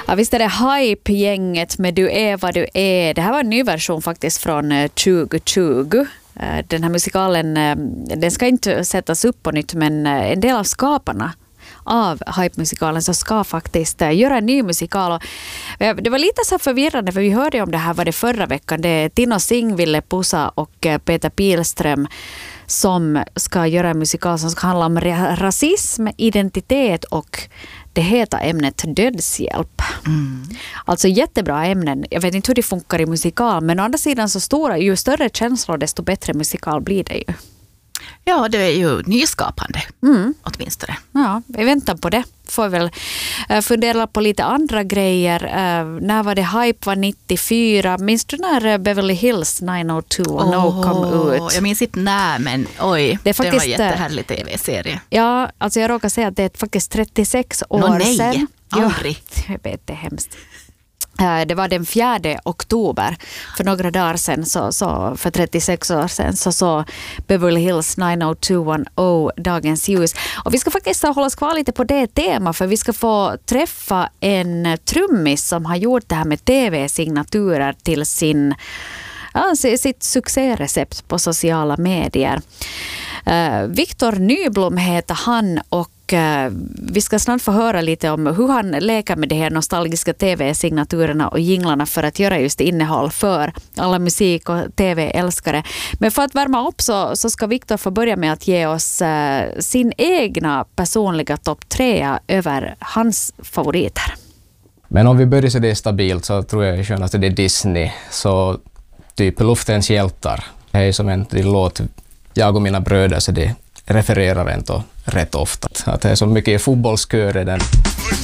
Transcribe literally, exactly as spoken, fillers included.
Ja, visst är det Hype-gänget med Du är vad du är. Det här var en ny version faktiskt från tjugo tjugo. Den här musikalen, den ska inte sättas upp på nytt, men en del av skaparna av Hype-musikalen så ska faktiskt göra en ny musikal. Och det var lite så förvirrande, för vi hörde om det här var det förra veckan. Det är Tino Singh, Ville Pusa och Peter Pilström som ska göra en musikal som ska handla om rasism, identitet och det heter ämnet dödshjälp. Mm. Alltså jättebra ämnen. Jag vet inte hur det funkar i musikal, men å andra sidan så stora, ju större känslor desto bättre musikal blir det ju. Ja, det är ju nyskapande, mm. åtminstone. Ja, vi väntar på det. Får väl uh, fundera på lite andra grejer. Uh, när var det Hype var nittiofyra? Minns du när Beverly Hills nio noll två och oh, No kom ut? Jag minns inte när, men oj, det, är faktiskt, det var en jättehärlig tv-serie. Ja, alltså jag råkar säga att det är faktiskt trettiosex år no, nej, sedan. aldrig. Ja, jag vet, det är hemskt. Det var den fjärde oktober för några dagar sedan, så, så för trettiosex år sedan så så Beverly Hills nio noll två och dagens ljus. Och vi ska faktiskt hålla oss kvar lite på det tema, för vi ska få träffa en trummis som har gjort det här med tv-signaturer till sin, ja, sitt succérecept på sociala medier. Uh, Victor Nyblom heter han, och uh, vi ska snart få höra lite om hur han leker med de här nostalgiska tv-signaturerna och jinglarna för att göra just innehåll för alla musik- och tv-älskare. Men för att värma upp så, så ska Victor få börja med att ge oss uh, sin egna personliga topp tre över hans favoriter. Men om vi börjar så det är stabilt, så tror jag att det är Disney. Så typ Luftens hjältar. Det är som en låt jag och mina bröder, så det refererar ändå rätt ofta. Att det är så mycket fotbollskörer den.